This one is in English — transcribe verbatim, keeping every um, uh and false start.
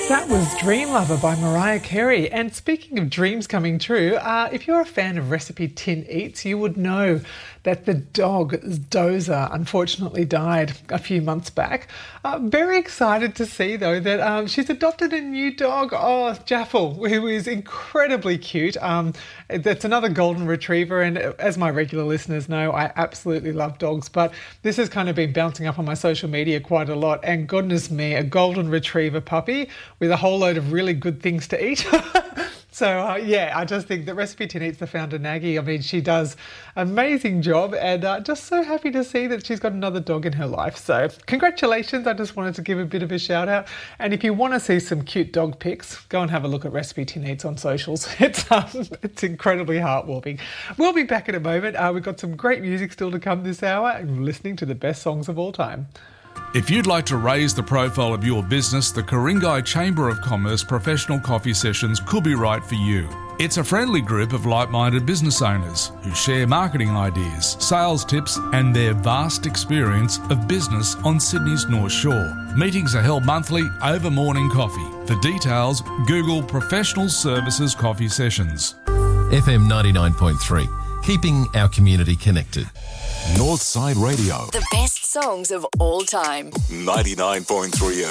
That was Dream Lover by Mariah Carey. And speaking of dreams coming true, uh, if you're a fan of Recipe Tin Eats, you would know that the dog Dozer unfortunately died a few months back. Uh, very excited to see, though, that um, she's adopted a new dog, oh, Jaffel, who is incredibly cute. Um, that's another golden retriever, and as my regular listeners know, I absolutely love dogs, but this has kind of been bouncing up on my social media quite a lot, and goodness me, a golden retriever puppy with a whole load of really good things to eat. So, uh, yeah, I just think that Recipe Tin Eats the founder, Nagy, I mean, she does an amazing job, and uh, just so happy to see that she's got another dog in her life. So congratulations. I just wanted to give a bit of a shout out. And if you want to see some cute dog pics, go and have a look at Recipe Tin Eats on socials. It's, um, it's incredibly heartwarming. We'll be back in a moment. Uh, we've got some great music still to come this hour, and listening to the best songs of all time. If you'd like to raise the profile of your business, the Ku-ring-gai Chamber of Commerce Professional Coffee Sessions could be right for you. It's a friendly group of like-minded business owners who share marketing ideas, sales tips and their vast experience of business on Sydney's North Shore. Meetings are held monthly over morning coffee. For details, Google Professional Services Coffee Sessions. F M ninety-nine point three, keeping our community connected. Northside Radio. The best songs of all time. ninety-nine point three F M.